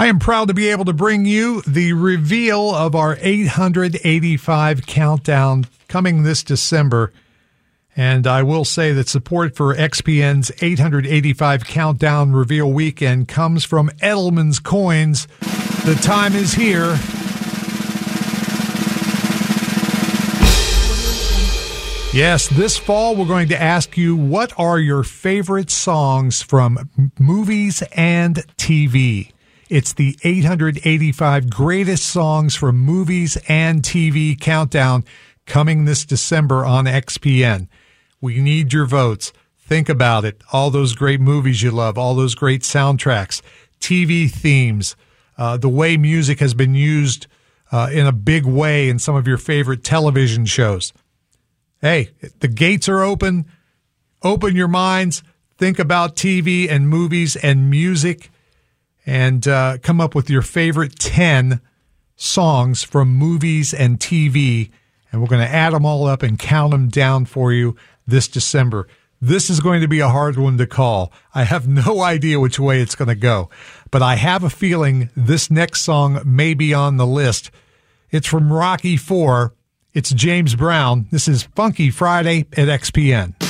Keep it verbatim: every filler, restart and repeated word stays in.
I am proud to be able to bring you the reveal of our eight hundred eighty-five countdown coming this December. And I will say that support for X P N's eight hundred eighty-five Countdown Reveal Weekend comes from Edelman's Coins. The time is here. Yes, this fall we're going to ask you, what are your favorite songs from movies and T V? It's the eight hundred eighty-five Greatest Songs from Movies and T V Countdown coming this December on X P N. We need your votes. Think about it. All those great movies you love, all those great soundtracks, T V themes, uh, the way music has been used uh, in a big way in some of your favorite television shows. Hey, the gates are open. Open your minds. Think about T V and movies and music, and uh, come up with your favorite ten songs from movies and T V, and we're going to add them all up and count them down for you this December. This is going to be a hard one to call. I have no idea which way it's going to go, but I have a feeling this next song may be on the list. It's from Rocky four. It's James Brown. This is Funky Friday at X P N.